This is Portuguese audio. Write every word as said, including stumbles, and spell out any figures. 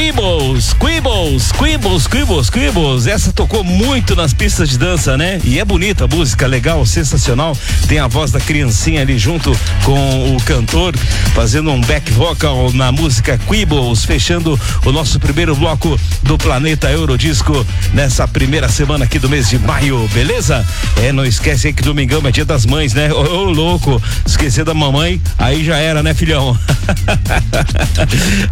Quibbles, Quibbles, Quibbles, Quibbles, Quibbles. Essa tocou muito nas pistas de dança, né? E é bonita a música, legal, sensacional. Tem a voz da criancinha ali junto com o cantor, fazendo um back vocal na música Quibbles, fechando o nosso primeiro bloco do Planeta Eurodisco nessa primeira semana aqui do mês de maio, beleza? É, não esquece aí que domingão é dia das mães, né? Ô, ô louco, esquecer da mamãe, aí já era, né, filhão?